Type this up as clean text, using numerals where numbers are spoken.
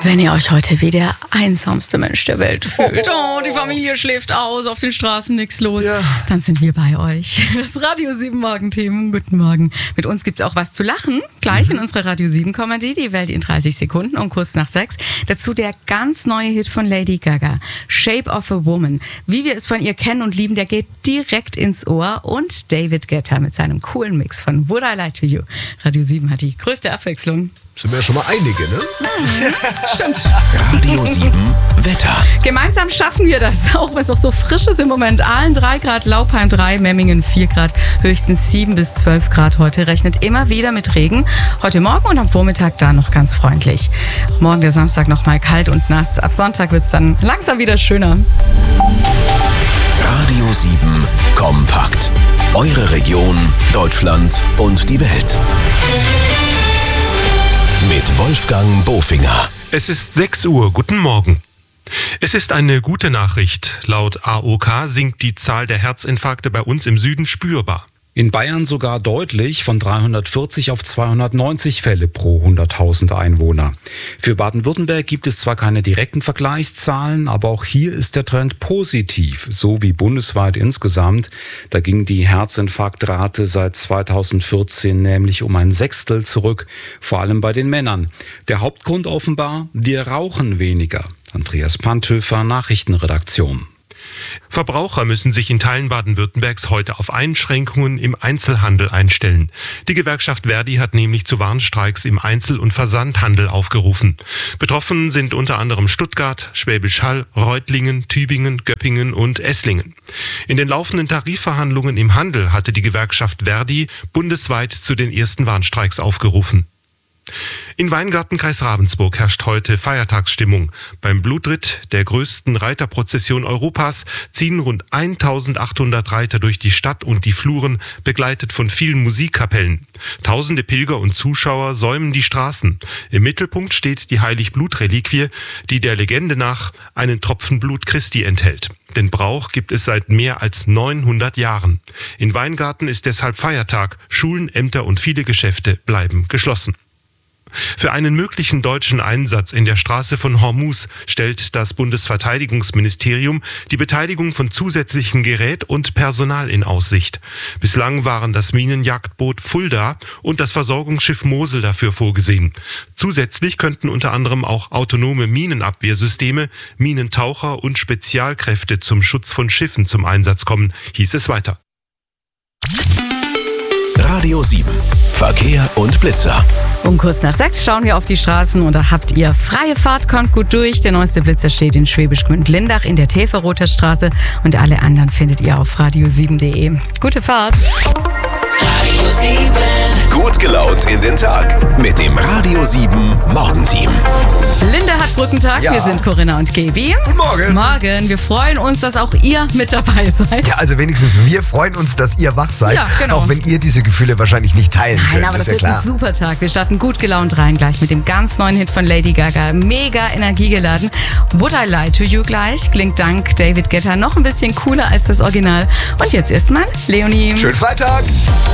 Wenn ihr euch heute wie der einsamste Mensch der Welt fühlt, die Familie schläft aus, auf den Straßen nichts los, dann sind wir bei euch. Das Radio 7 Morgenteam, guten Morgen. Mit uns gibt's auch was zu lachen, gleich in unserer Radio 7 Comedy, die Welt in 30 Sekunden um kurz nach 6. Dazu der ganz neue Hit von Lady Gaga, Shape of a Woman. Wie wir es von ihr kennen und lieben, der geht direkt ins Ohr. Und David Guetta mit seinem coolen Mix von Would I Lie to You. Radio 7 hat die größte Abwechslung. Sind wir ja schon mal einige, ne? Stimmt. Radio 7 Wetter. Gemeinsam schaffen wir das, auch wenn es noch so frisch ist im Moment. Aalen 3 Grad, Laupheim 3, Memmingen 4 Grad, höchstens 7 bis 12 Grad heute. Rechnet immer wieder mit Regen. Heute Morgen und am Vormittag da noch ganz freundlich. Auch morgen der Samstag noch mal kalt und nass. Ab Sonntag wird es dann langsam wieder schöner. Radio 7 kompakt. Eure Region, Deutschland und die Welt. Mit Wolfgang Bofinger. Es ist 6 Uhr. Guten Morgen. Es ist eine gute Nachricht. Laut AOK sinkt die Zahl der Herzinfarkte bei uns im Süden spürbar. In Bayern sogar deutlich, von 340 auf 290 Fälle pro 100.000 Einwohner. Für Baden-Württemberg gibt es zwar keine direkten Vergleichszahlen, aber auch hier ist der Trend positiv, so wie bundesweit insgesamt. Da ging die Herzinfarktrate seit 2014 nämlich um ein Sechstel zurück, vor allem bei den Männern. Der Hauptgrund offenbar, wir rauchen weniger. Andreas Panthöfer, Nachrichtenredaktion. Verbraucher müssen sich in Teilen Baden-Württembergs heute auf Einschränkungen im Einzelhandel einstellen. Die Gewerkschaft ver.di hat nämlich zu Warnstreiks im Einzel- und Versandhandel aufgerufen. Betroffen sind unter anderem Stuttgart, Schwäbisch Hall, Reutlingen, Tübingen, Göppingen und Esslingen. In den laufenden Tarifverhandlungen im Handel hatte die Gewerkschaft ver.di bundesweit zu den ersten Warnstreiks aufgerufen. In Weingarten-Kreis Ravensburg herrscht heute Feiertagsstimmung. Beim Blutritt, der größten Reiterprozession Europas, ziehen rund 1800 Reiter durch die Stadt und die Fluren, begleitet von vielen Musikkapellen. Tausende Pilger und Zuschauer säumen die Straßen. Im Mittelpunkt steht die Heilig-Blut-Reliquie, die der Legende nach einen Tropfen Blut Christi enthält. Den Brauch gibt es seit mehr als 900 Jahren. In Weingarten ist deshalb Feiertag. Schulen, Ämter und viele Geschäfte bleiben geschlossen. Für einen möglichen deutschen Einsatz in der Straße von Hormuz stellt das Bundesverteidigungsministerium die Beteiligung von zusätzlichem Gerät und Personal in Aussicht. Bislang waren das Minenjagdboot Fulda und das Versorgungsschiff Mosel dafür vorgesehen. Zusätzlich könnten unter anderem auch autonome Minenabwehrsysteme, Minentaucher und Spezialkräfte zum Schutz von Schiffen zum Einsatz kommen, hieß es weiter. Radio 7 Verkehr und Blitzer. Um kurz nach 6 schauen wir auf die Straßen und da habt ihr freie Fahrt, kommt gut durch. Der neueste Blitzer steht in Schwäbisch Gmünd-Lindach in der Täferroter Straße und alle anderen findet ihr auf radio7.de. Gute Fahrt! Radio 7. Gut gelaunt in den Tag mit dem Radio 7 Morgenteam. Linda hat Brückentag, wir sind Corinna und Gaby. Guten Morgen. Morgen, wir freuen uns, dass auch ihr mit dabei seid. Ja, also wenigstens wir freuen uns, dass ihr wach seid. Ja, genau. Auch wenn ihr diese Gefühle wahrscheinlich nicht teilen könnt. Nein, aber das ist wird ja klar. ein super Tag. Wir starten gut gelaunt rein gleich mit dem ganz neuen Hit von Lady Gaga. Mega energiegeladen. Would I Lie to You gleich. Klingt dank David Guetta noch ein bisschen cooler als das Original. Und jetzt erstmal Leonie. Schönen Freitag.